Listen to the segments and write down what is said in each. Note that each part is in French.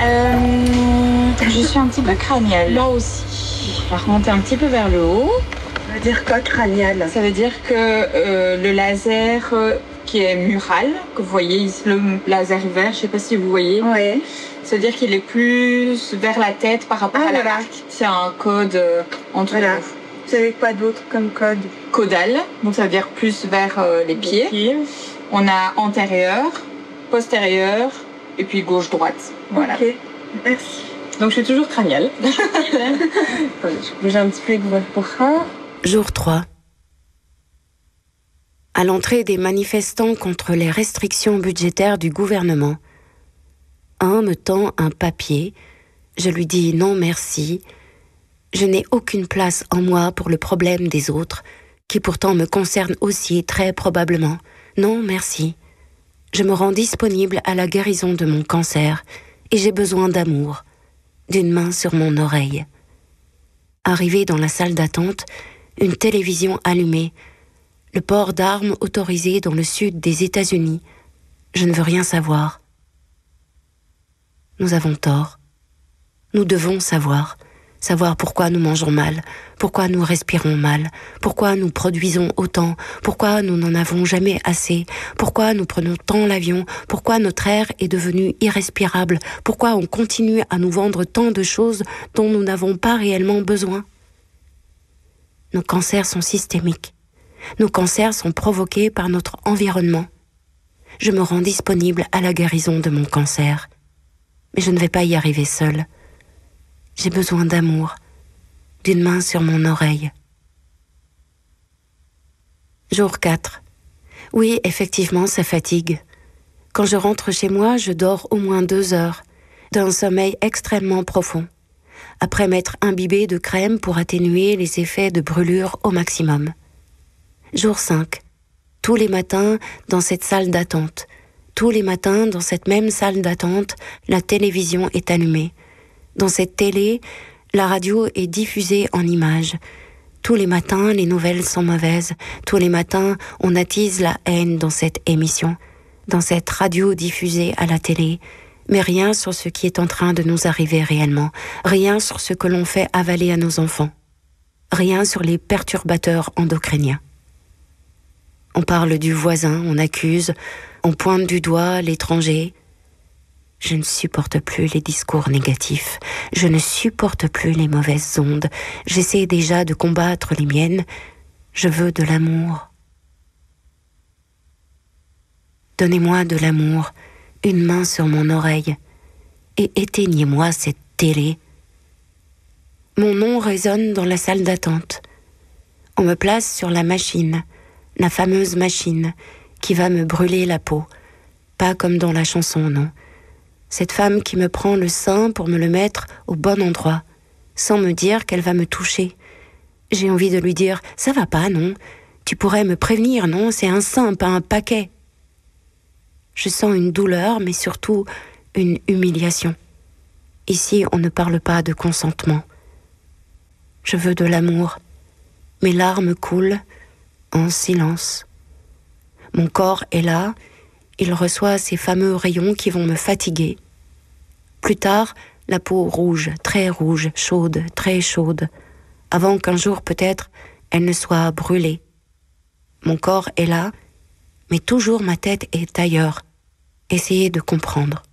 Je suis un petit peu crânienne. Moi aussi. On va remonter un petit peu vers le haut. Ça veut dire quoi, crânienne? Ça veut dire que le laser qui est mural, que vous voyez ici, le laser vert, je ne sais pas si vous voyez. Oui. Ça veut dire qu'il est plus vers la tête par rapport à la marque. C'est un code entre nous. Vous avez quoi d'autre comme code? Caudal, donc ça veut dire plus vers les pieds. On a antérieur, postérieur et puis gauche-droite. Voilà. Ok, merci. Donc je suis toujours crâniale. Je bouge un petit peu avec votre bras. Jour 3. À l'entrée des manifestants contre les restrictions budgétaires du gouvernement, un me tend un papier. Je lui dis non merci. Je n'ai aucune place en moi pour le problème des autres, qui pourtant me concerne aussi très probablement. Non merci. Je me rends disponible à la guérison de mon cancer et j'ai besoin d'amour, d'une main sur mon oreille. Arrivé dans la salle d'attente, une télévision allumée, le port d'armes autorisé dans le sud des États-Unis. Je ne veux rien savoir. Nous avons tort. Nous devons savoir pourquoi nous mangeons mal, pourquoi nous respirons mal, pourquoi nous produisons autant, pourquoi nous n'en avons jamais assez, pourquoi nous prenons tant l'avion, pourquoi notre air est devenu irrespirable, pourquoi on continue à nous vendre tant de choses dont nous n'avons pas réellement besoin. Nos cancers sont systémiques. Nos cancers sont provoqués par notre environnement. Je me rends disponible à la guérison de mon cancer. Mais je ne vais pas y arriver seule. J'ai besoin d'amour, d'une main sur mon oreille. Jour 4. Oui, effectivement, ça fatigue. Quand je rentre chez moi, je dors au moins 2 heures, d'un sommeil extrêmement profond, après m'être imbibée de crème pour atténuer les effets de brûlure au maximum. Jour 5. Tous les matins, dans cette salle d'attente, tous les matins, dans cette même salle d'attente, la télévision est allumée. Dans cette télé, la radio est diffusée en images. Tous les matins, les nouvelles sont mauvaises. Tous les matins, on attise la haine dans cette émission, dans cette radio diffusée à la télé. Mais rien sur ce qui est en train de nous arriver réellement. Rien sur ce que l'on fait avaler à nos enfants. Rien sur les perturbateurs endocriniens. On parle du voisin, on accuse, on pointe du doigt l'étranger. Je ne supporte plus les discours négatifs. Je ne supporte plus les mauvaises ondes. J'essaie déjà de combattre les miennes. Je veux de l'amour. Donnez-moi de l'amour, une main sur mon oreille, et éteignez-moi cette télé. Mon nom résonne dans la salle d'attente. On me place sur la machine, la fameuse machine qui va me brûler la peau. Pas comme dans la chanson, non. Cette femme qui me prend le sein pour me le mettre au bon endroit, sans me dire qu'elle va me toucher. J'ai envie de lui dire « Ça va pas, non? Tu pourrais me prévenir, non? C'est un sein, pas un paquet. » Je sens une douleur, mais surtout une humiliation. Ici, on ne parle pas de consentement. Je veux de l'amour. Mes larmes coulent en silence. Mon corps est là, il reçoit ces fameux rayons qui vont me fatiguer. Plus tard, la peau rouge, chaude, très chaude, avant qu'un jour peut-être elle ne soit brûlée. Mon corps est là, mais toujours ma tête est ailleurs. Essayez de comprendre.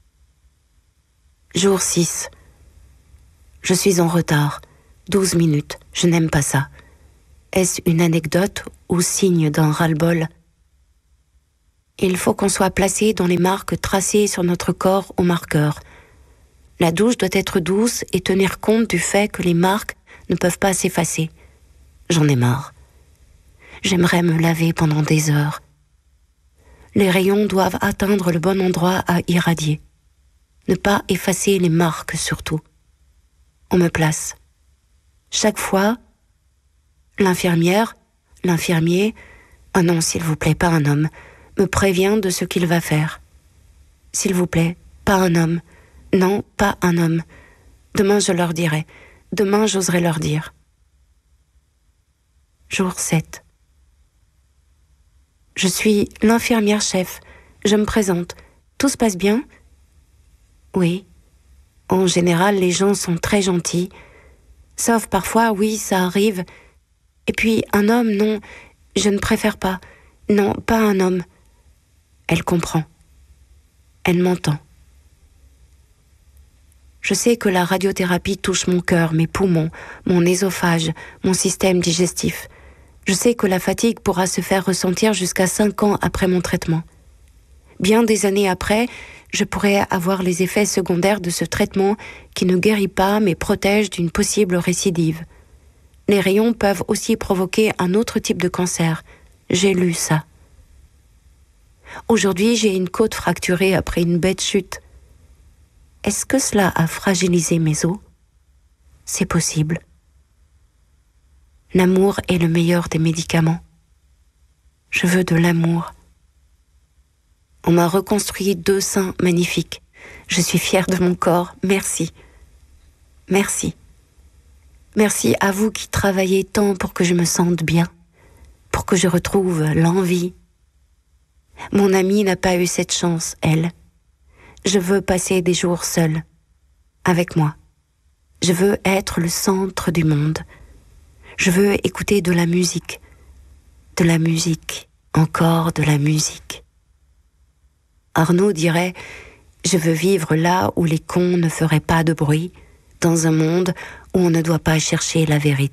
Jour 6. Je suis en retard. 12 minutes, je n'aime pas ça. Est-ce une anecdote ou signe d'un ras-le-bol ? Il faut qu'on soit placé dans les marques tracées sur notre corps au marqueur. La douche doit être douce et tenir compte du fait que les marques ne peuvent pas s'effacer. J'en ai marre. J'aimerais me laver pendant des heures. Les rayons doivent atteindre le bon endroit à irradier. Ne pas effacer les marques surtout. On me place. Chaque fois, l'infirmière, l'infirmier, oh non, s'il vous plaît, pas un homme, me prévient de ce qu'il va faire. S'il vous plaît, pas un homme. Non, pas un homme. Demain, je leur dirai. Demain, j'oserai leur dire. Jour 7. Je suis l'infirmière chef. Je me présente. Tout se passe bien ? Oui. En général, les gens sont très gentils. Sauf parfois, oui, ça arrive. Et puis, un homme, non, je ne préfère pas. Non, pas un homme. Elle comprend. Elle m'entend. Je sais que la radiothérapie touche mon cœur, mes poumons, mon œsophage, mon système digestif. Je sais que la fatigue pourra se faire ressentir jusqu'à 5 ans après mon traitement. Bien des années après, je pourrais avoir les effets secondaires de ce traitement qui ne guérit pas mais protège d'une possible récidive. Les rayons peuvent aussi provoquer un autre type de cancer. J'ai lu ça. Aujourd'hui, j'ai une côte fracturée après une bête chute. Est-ce que cela a fragilisé mes os? C'est possible. L'amour est le meilleur des médicaments. Je veux de l'amour. On m'a reconstruit 2 seins magnifiques. Je suis fière de mon corps. Merci. Merci. Merci à vous qui travaillez tant pour que je me sente bien, pour que je retrouve l'envie. Mon amie n'a pas eu cette chance, elle. Je veux passer des jours seule, avec moi. Je veux être le centre du monde. Je veux écouter de la musique, encore de la musique. Arnaud dirait « Je veux vivre là où les cons ne feraient pas de bruit, dans un monde où on ne doit pas chercher la vérité. »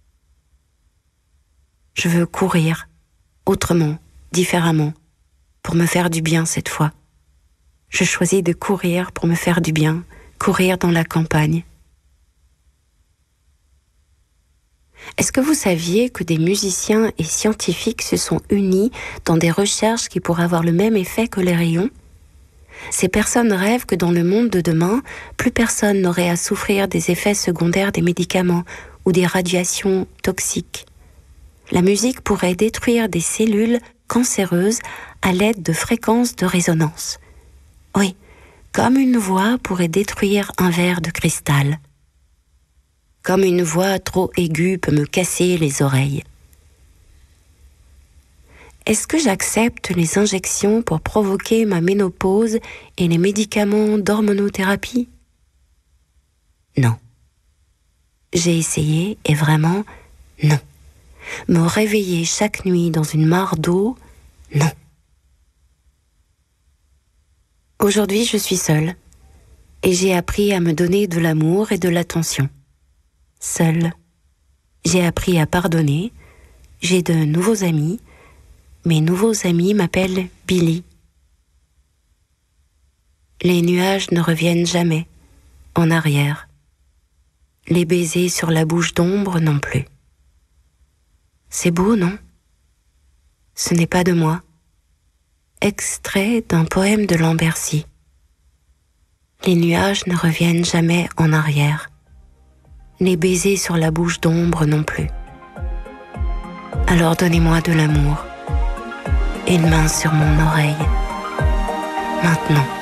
Je veux courir, autrement, différemment, pour me faire du bien cette fois. Je choisis de courir pour me faire du bien, courir dans la campagne. Est-ce que vous saviez que des musiciens et scientifiques se sont unis dans des recherches qui pourraient avoir le même effet que les rayons? Ces personnes rêvent que dans le monde de demain, plus personne n'aurait à souffrir des effets secondaires des médicaments ou des radiations toxiques. La musique pourrait détruire des cellules cancéreuses à l'aide de fréquences de résonance. Oui, comme une voix pourrait détruire un verre de cristal. Comme une voix trop aiguë peut me casser les oreilles. Est-ce que j'accepte les injections pour provoquer ma ménopause et les médicaments d'hormonothérapie? Non. J'ai essayé et vraiment, non. Me réveiller chaque nuit dans une mare d'eau, non. Aujourd'hui, je suis seule et j'ai appris à me donner de l'amour et de l'attention. Seule. J'ai appris à pardonner. J'ai de nouveaux amis. Mes nouveaux amis m'appellent Billy. Les nuages ne reviennent jamais en arrière. Les baisers sur la bouche d'ombre non plus. C'est beau, non? Ce n'est pas de moi. Extrait d'un poème de Lambercy. Les nuages ne reviennent jamais en arrière. Les baisers sur la bouche d'ombre non plus. Alors donnez-moi de l'amour. Une main sur mon oreille. Maintenant.